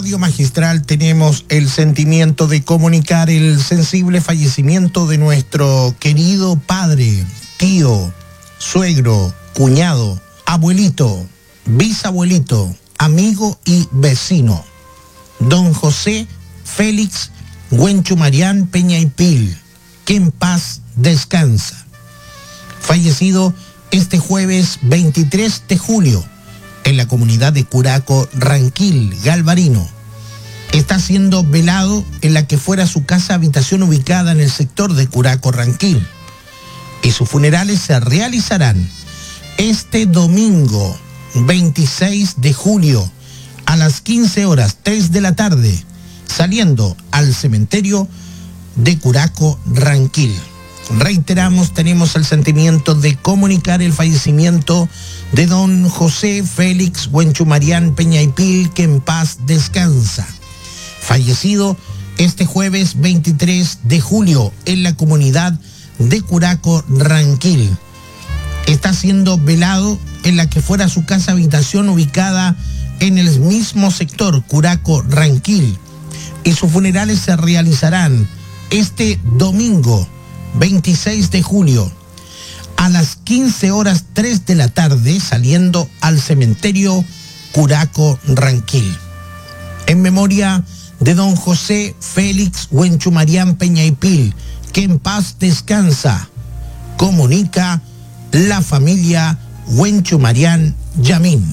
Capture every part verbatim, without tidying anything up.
Radio Magistral tenemos el sentimiento de comunicar el sensible fallecimiento de nuestro querido padre, tío, suegro, cuñado, abuelito, bisabuelito, amigo y vecino, don José Félix Huenchumarián Peñaipil, que en paz descansa. Fallecido este jueves veintitrés de julio en la comunidad de Curaco, Ranquil, Galvarino. Está siendo velado en la que fuera su casa habitación ubicada en el sector de Curaco, Ranquil. Y sus funerales se realizarán este domingo veintiséis de julio a las quince horas tres de la tarde, saliendo al cementerio de Curaco, Ranquil. Reiteramos, tenemos el sentimiento de comunicar el fallecimiento de don José Félix Huenchumarián Peñaipil, que en paz descansa. Fallecido este jueves veintitrés de julio en la comunidad de Curaco, Ranquil. Está siendo velado en la que fuera su casa habitación ubicada en el mismo sector, Curaco, Ranquil. Y sus funerales se realizarán este domingo veintiséis de julio a las quince horas tres de la tarde, saliendo al cementerio Curaco, Ranquil. En memoria de don José Félix Huenchumarián Peñaipil, que en paz descansa, comunica la familia Huenchumarián Yamín.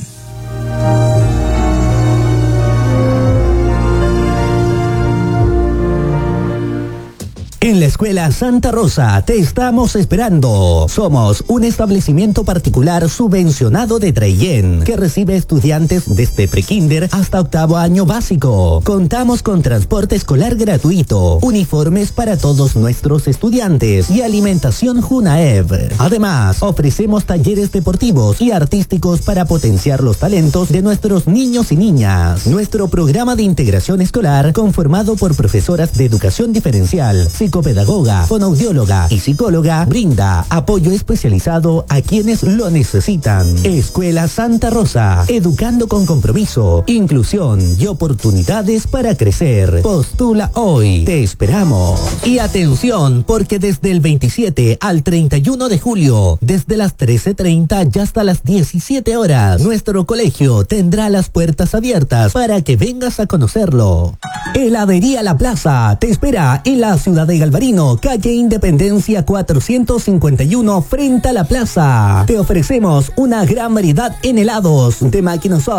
En la Escuela Santa Rosa te estamos esperando. Somos un establecimiento particular subvencionado de Traillén que recibe estudiantes desde prekinder hasta octavo año básico. Contamos con transporte escolar gratuito, uniformes para todos nuestros estudiantes y alimentación Junaev. Además, ofrecemos talleres deportivos y artísticos para potenciar los talentos de nuestros niños y niñas. Nuestro programa de integración escolar, conformado por profesoras de educación diferencial, psicopedagoga, fonoaudióloga y psicóloga, brinda apoyo especializado a quienes lo necesitan. Escuela Santa Rosa, educando con compromiso, inclusión y oportunidades para crecer. Postula hoy. Te esperamos. Y atención, porque desde el veintisiete al treinta y uno de julio, desde las trece treinta y hasta las diecisiete horas, nuestro colegio tendrá las puertas abiertas para que vengas a conocerlo. Heladería La Plaza te espera en la ciudad de Galvarino, calle Independencia cuatrocientos cincuenta y uno, frente a la plaza. Te ofrecemos una gran variedad en helados de máquinas